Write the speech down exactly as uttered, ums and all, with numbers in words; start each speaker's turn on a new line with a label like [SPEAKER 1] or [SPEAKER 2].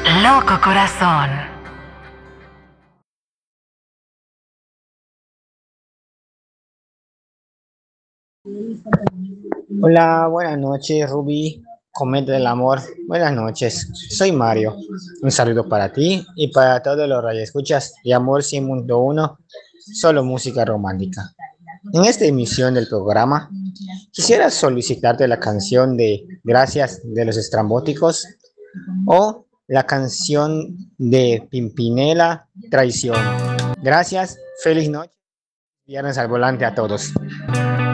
[SPEAKER 1] Loco corazón.
[SPEAKER 2] Hola, buenas noches, Ruby, cometa del amor. Buenas noches, soy Mario. Un saludo para ti y para todos los radioescuchas de Amor cien punto uno, solo música romántica. En esta emisión del programa, quisiera solicitarte la canción de Gracias de los Estrambóticos o la canción de Pimpinela, Traición. Gracias, feliz noche, viernes al volante a todos.